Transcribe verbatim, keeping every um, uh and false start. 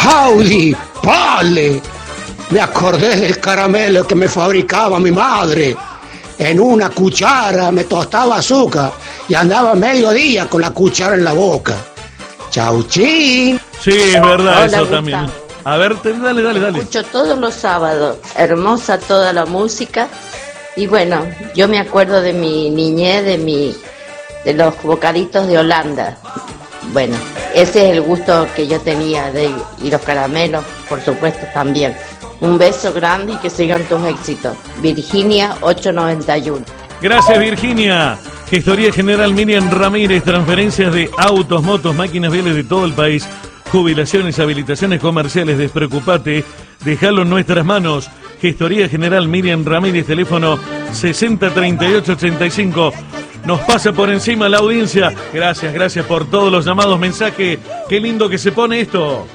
Audi, vale. Me acordé del caramelo que me fabricaba mi madre. En una cuchara me tostaba azúcar y andaba medio día con la cuchara en la boca. Chauchín. Sí, es verdad. Hola, eso Gustavo. También. A ver, te, dale, dale, dale. Escucho todos los sábados. Hermosa toda la música. Y bueno, yo me acuerdo de mi niñez, de mi, de los bocaditos de Holanda. Bueno, ese es el gusto que yo tenía de, y los caramelos, por supuesto, también. Un beso grande y que sigan tus éxitos. Virginia ochocientos noventa y uno. Gracias, Virginia. Gestoría General Miriam Ramírez, transferencias de autos, motos, máquinas viales de todo el país, jubilaciones, habilitaciones comerciales, despreocupate, déjalo en nuestras manos. Gestoría General Miriam Ramírez, teléfono sesenta treinta y ocho ochenta y cinco. Nos pasa por encima la audiencia. Gracias, gracias por todos los llamados, mensajes. Qué lindo que se pone esto.